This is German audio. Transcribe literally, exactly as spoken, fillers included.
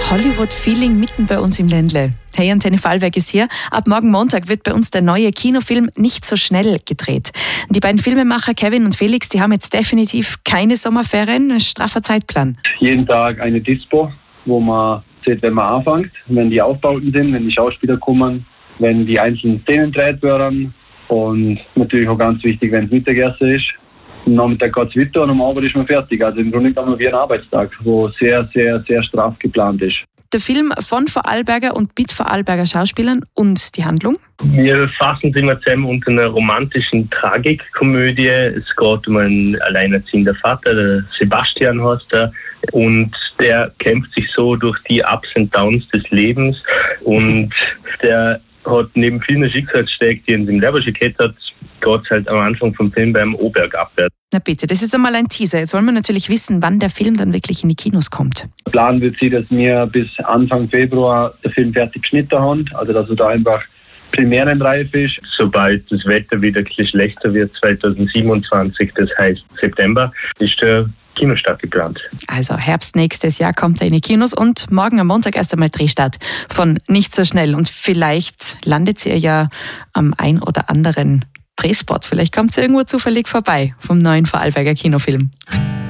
Hollywood-Feeling mitten bei uns im Ländle. Hey, Antenne Vorarlberg ist hier. Ab morgen Montag wird bei uns der neue Kinofilm Nicht so schnell gedreht. Die beiden Filmemacher Kevin und Felix, die haben jetzt definitiv keine Sommerferien, ein straffer Zeitplan. Jeden Tag eine Dispo, wo man sieht, wenn man anfängt, wenn die Aufbauten sind, wenn die Schauspieler kommen, wenn die einzelnen Szenen gedreht werden und natürlich auch ganz wichtig, wenn es Mittagessen ist. Am Nachmittag geht es weiter und am Abend ist man fertig. Also im Grunde genommen wie ein Arbeitstag, wo sehr, sehr, sehr straff geplant ist. Der Film von Vorarlberger und mit Vorarlberger Schauspielern und die Handlung? Wir fassen es immer zusammen unter einer romantischen Tragikkomödie. Es geht um einen alleinerziehenden Vater, der Sebastian heißt er, und der kämpft sich so durch die Ups und Downs des Lebens und der hat neben vielen Schicksalsschlägen, die er in seinem Leben schon gehabt hat, geht es halt am Anfang vom Film beim Oberg abwärts. Na bitte, das ist einmal ein Teaser. Jetzt wollen wir natürlich wissen, wann der Film dann wirklich in die Kinos kommt. Der Plan wird sein, dass wir bis Anfang Februar den Film fertig geschnitten haben, also dass er da einfach premierenreif ist. Sobald das Wetter wieder ein bisschen schlechter wird, zwanzig siebenundzwanzig, das heißt September, ist der Kinostart geplant. Also Herbst nächstes Jahr kommt er in die Kinos und morgen am Montag erst einmal Drehstart von Nicht so schnell. Und vielleicht landet ihr ja am ein oder anderen Drehspot. Vielleicht kommt ihr irgendwo zufällig vorbei vom neuen Vorarlberger Kinofilm.